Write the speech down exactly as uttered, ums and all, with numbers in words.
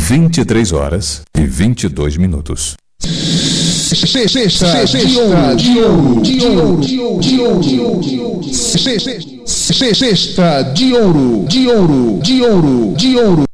vinte e três horas e vinte e dois minutos. Sexta de ouro, de ouro, de ouro, de ouro, de ouro, de ouro. Sexta de ouro, de ouro, de ouro, de ouro.